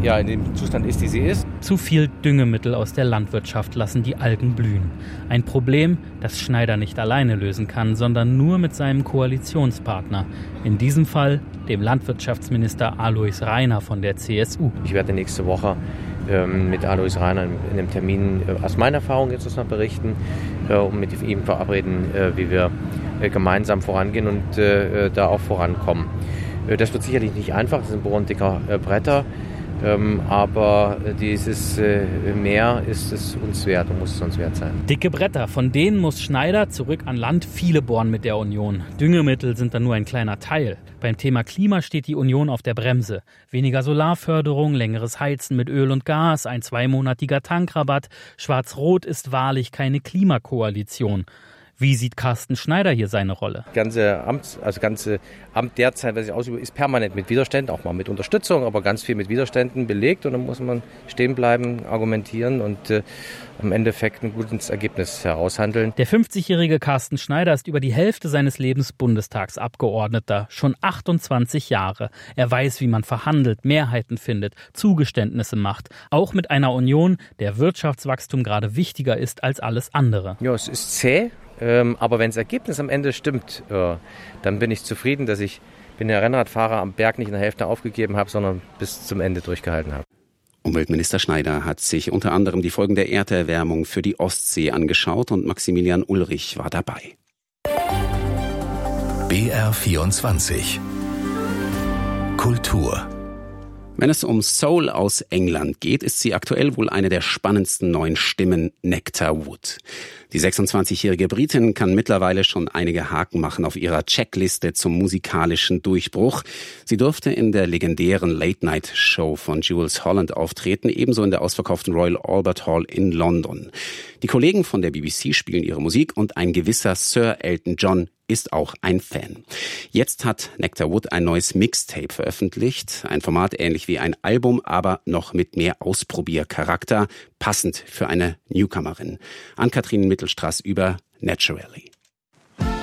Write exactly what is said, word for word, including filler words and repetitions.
ja, in dem Zustand ist, die sie ist. Zu viel Düngemittel aus der Landwirtschaft lassen die Algen blühen. Ein Problem, das Schneider nicht alleine lösen kann, sondern nur mit seinem Koalitionspartner. In diesem Fall dem Landwirtschaftsminister Alois Rainer von der C S U. Ich werde nächste Woche ähm, mit Alois Rainer in einem Termin äh, aus meiner Erfahrung jetzt noch berichten äh, und mit ihm verabreden, äh, wie wir äh, gemeinsam vorangehen und äh, da auch vorankommen. Äh, das wird sicherlich nicht einfach, das sind bohrendicke äh, Bretter. Ähm, aber dieses äh, Meer ist es uns wert und muss es uns wert sein. Dicke Bretter, von denen muss Schneider zurück an Land viele bohren mit der Union. Düngemittel sind dann nur ein kleiner Teil. Beim Thema Klima steht die Union auf der Bremse. Weniger Solarförderung, längeres Heizen mit Öl und Gas, ein zweimonatiger Tankrabatt. Schwarz-Rot ist wahrlich keine Klimakoalition. Wie sieht Carsten Schneider hier seine Rolle? Ganze Amt, also ganze Amt derzeit, was ich ausübe, ist permanent mit Widerständen, auch mal mit Unterstützung, aber ganz viel mit Widerständen belegt. Und dann muss man stehen bleiben, argumentieren und äh, im Endeffekt ein gutes Ergebnis heraushandeln. Der fünfzigjährige Carsten Schneider ist über die Hälfte seines Lebens Bundestagsabgeordneter, schon achtundzwanzig Jahre. Er weiß, wie man verhandelt, Mehrheiten findet, Zugeständnisse macht. Auch mit einer Union, der Wirtschaftswachstum gerade wichtiger ist als alles andere. Ja, es ist zäh. Ähm, aber wenn das Ergebnis am Ende stimmt, äh, dann bin ich zufrieden, dass ich bin der Rennradfahrer am Berg nicht in der Hälfte aufgegeben habe, sondern bis zum Ende durchgehalten habe. Umweltminister Schneider hat sich unter anderem die Folgen der Erderwärmung für die Ostsee angeschaut und Maximilian Ulrich war dabei. B R vierundzwanzig Kultur. Wenn es um Soul aus England geht, ist sie aktuell wohl eine der spannendsten neuen Stimmen, Nectar Wood. Die sechsundzwanzigjährige Britin kann mittlerweile schon einige Haken machen auf ihrer Checkliste zum musikalischen Durchbruch. Sie durfte in der legendären Late-Night-Show von Jools Holland auftreten, ebenso in der ausverkauften Royal Albert Hall in London. Die Kollegen von der B B C spielen ihre Musik und ein gewisser Sir Elton John ist auch ein Fan. Jetzt hat Nectar Wood ein neues Mixtape veröffentlicht, ein Format ähnlich wie ein Album, aber noch mit mehr Ausprobiercharakter, passend für eine Newcomerin. Ann-Kathrin Mittelstraß über Naturally.